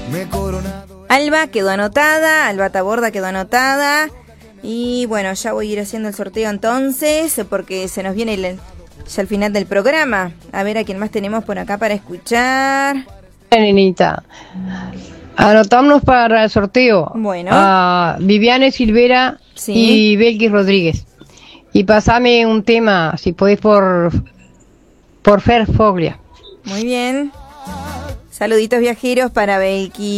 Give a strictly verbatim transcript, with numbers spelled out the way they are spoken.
Alba quedó anotada, Alba Taborda quedó anotada. Y bueno, ya voy a ir haciendo el sorteo entonces, porque se nos viene el, ya el final del programa. A ver a quién más tenemos por acá para escuchar. Nenita, anotamos para el sorteo. Bueno. A Viviane Silvera, sí, y Belkis Rodríguez. Y pasame un tema, si podés, por, por Fer Foglia. Muy bien. Saluditos viajeros para Belkis.